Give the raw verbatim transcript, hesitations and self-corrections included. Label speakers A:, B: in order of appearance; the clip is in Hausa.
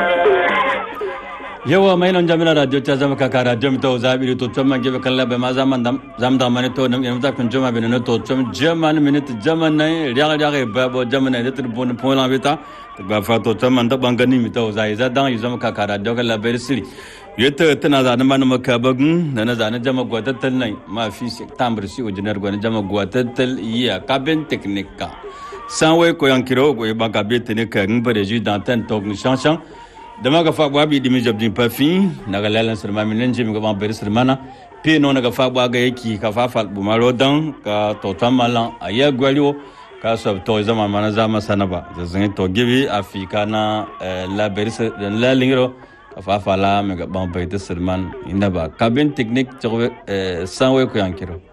A: yawa mai non jamila radio ta zama kaka radio mi to zabi to chomma gebe kala be ma zaman dam zam da mane to nam ta kun chomma be no to chom german minute german nay riya riya ba bo german nay to bon pola beta ba fa to chomma da bangani mi to zai za dan zama kaka radio kala be siri yeta tana da man maka bagun da na zana jama gwatatal nay ma fi september si ojinar gwana jama gwatatal iya kaben technique sanwe ko yankiro ko ba ka be technique ngbare ju d'antenne to chanchan dama ga fa babi dimi jabdin pafi naga lalan sirma minen jimi ga ban ber sirmana pe no naga fa ga yaki ka fa fal bu maro dan ka to tamalan aya gwaliwo ka so to zama mana zama sanaba zan to gibi afika na la ber sir la lingiro ka fa fala me ga ban ber sirman inda ba kabin technique to sanwe ko yankiro